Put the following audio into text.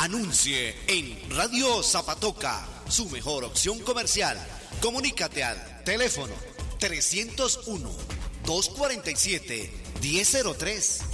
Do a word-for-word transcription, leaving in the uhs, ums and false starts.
Anuncie en Radio Zapatoca, su mejor opción comercial. Comunícate al teléfono trescientos uno, doscientos cuarenta y siete, diez cero tres.